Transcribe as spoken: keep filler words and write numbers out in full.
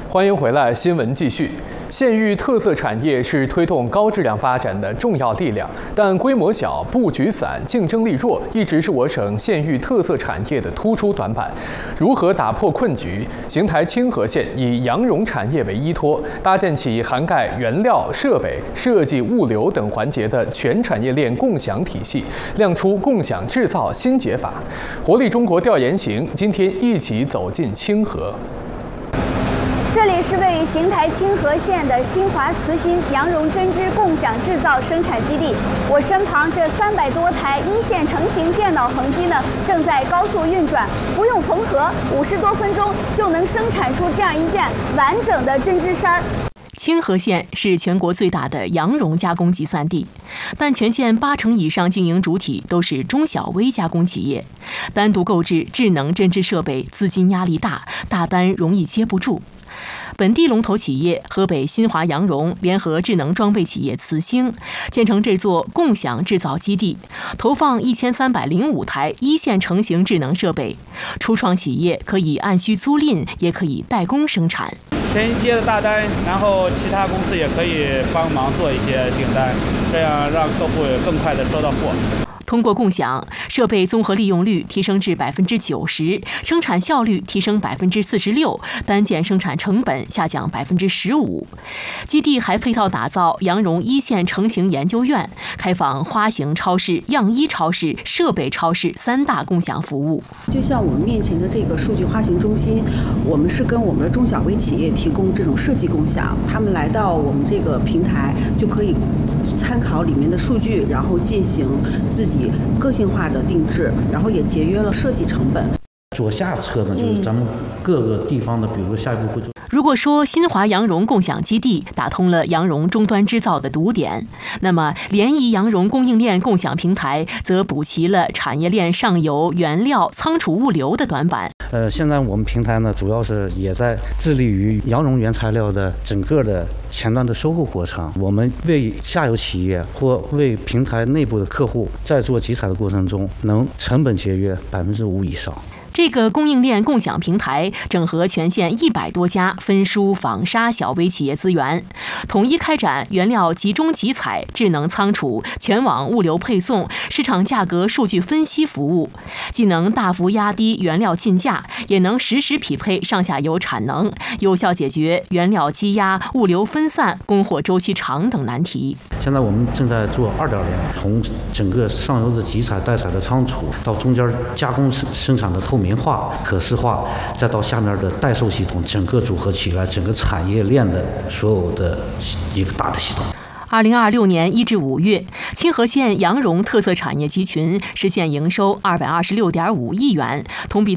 欢迎回来，新闻继续。县域特色产业是推动高质量发展的重要力量，但规模小、布局散、竞争力弱，一直是我省县域特色产业的突出短板。如何打破困局？邢台清河县以羊绒产业为依托，搭建起涵盖原料、设备、设计、物流等环节的全产业链共享体系，亮出共享制造新解法。活力中国调研行今天一起走进清河。 这里是位于邢台清河县的新华慈心羊绒针织共享制造生产基地。我身旁这三百多台一线成型电脑横机呢，正在高速运转，不用缝合，五十多分钟就能生产出这样一件完整的针织衫。 清河县是全国最大的羊绒加工集散地，但全县八成以上经营主体都是中小微加工企业，单独购置智能针织设备，资金压力大，大单容易接不住。 本地龙头企业河北新华羊绒联合智能装备企业慈兴建成这座共享制造基地，投放一千三百零五台一线成型智能设备，初创企业可以按需租赁，也可以代工生产。 先接的大单，然后其他公司也可以帮忙做一些订单，这样让客户更快地收到货。 通过共享，设备综合利用率提升至百分之九十，生产效率提升百分之四十六，单件生产成本下降百分之十五。基地还配套打造羊绒一线成型研究院，开放花形超市、样衣超市、设备超市三大共享服务。 就像我们面前的这个数据花形中心，我们是跟我们的中小微企业提供这种设计共享，他们来到我们这个平台就可以参考里面的数据，然后进行自己 个性化的定制，然后也节约了设计成本。 左下侧呢，就是咱们各个地方的，比如下一步会做。 如果说新华羊绒共享基地打通了羊绒终端制造的堵点，那么联谊羊绒供应链共享平台则补齐了产业链上游原料、仓储物流的短板。 呃，现在我们平台呢，主要是也在致力于羊绒原材料的整个的前端的收购过程。我们为下游企业或为平台内部的客户在做集采的过程中，能成本节约百分之五以上。 这个供应链共享平台整合全县一百多家分输纺纱小微企业资源，统一开展原料集中集采、智能仓储、全网物流配送、市场价格数据分析服务，既能大幅压低原料进价，也能实时匹配上下游产能，有效解决原料积压、物流分散、供货周期长等难题。 现在我们正在做二点零，从整个上游的集采、待采的仓储，到中间加工生生产的透明 化、可视化，再到下面的代售系统，整个组合起来，整个产业链的所有的一个大的系统。 二零二六年一至五月，清河县羊绒特色产业集群实现营收二百二十六点五亿元，同比